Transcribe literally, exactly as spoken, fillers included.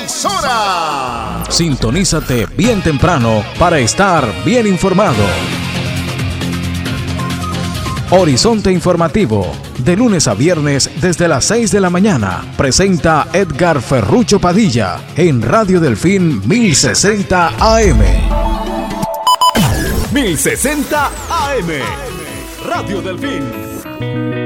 emisora. Sintonízate bien temprano para estar bien informado. Horizonte Informativo, de lunes a viernes desde las seis de la mañana, presenta Edgar Ferrucho Padilla en Radio Delfín mil sesenta A M. mil sesenta A M, Radio Delfín.